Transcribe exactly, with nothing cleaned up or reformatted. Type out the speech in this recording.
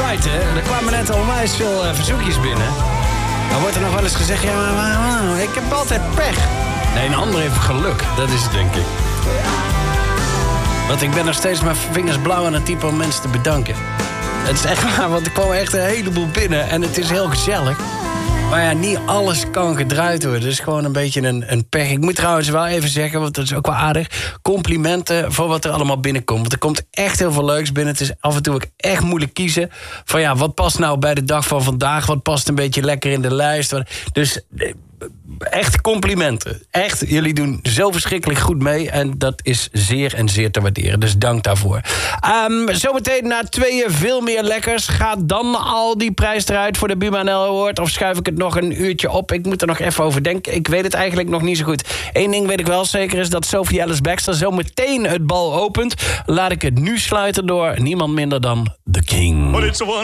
right, hè? Er kwamen net al onwijs veel uh, verzoekjes binnen. Dan wordt er nog wel eens gezegd, ja, maar, maar, maar ik heb altijd pech. Nee, een ander heeft geluk. Dat is het, denk ik. Want ik ben nog steeds mijn vingers blauw aan het type om mensen te bedanken. Het is echt waar, want er kwam echt een heleboel binnen. En het is heel gezellig. Maar ja, niet alles kan gedraaid worden. Het is gewoon een beetje een, een pech. Ik moet trouwens wel even zeggen, want dat is ook wel aardig. Complimenten voor wat er allemaal binnenkomt. Want er komt echt heel veel leuks binnen. Het is af en toe ook echt moeilijk kiezen. Van ja, wat past nou bij de dag van vandaag? Wat past een beetje lekker in de lijst? Dus echt complimenten. Echt, jullie doen zo verschrikkelijk goed mee. En dat is zeer en zeer te waarderen. Dus dank daarvoor. Um, zometeen na tweeën veel meer lekkers. Gaat dan al die prijs eruit voor de Buma N L Award? Of schuif ik het nog een uurtje op? Ik moet er nog even over denken. Ik weet het eigenlijk nog niet zo goed. Eén ding weet ik wel zeker is dat Sophie Ellis-Bextor zo meteen het bal opent. Laat ik het nu sluiten door niemand minder dan The King.